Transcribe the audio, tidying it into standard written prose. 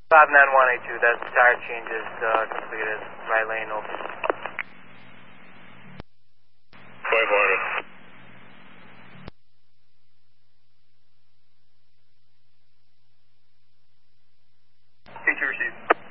59182, that's tire changes completed. Right lane open. 500. Feature received.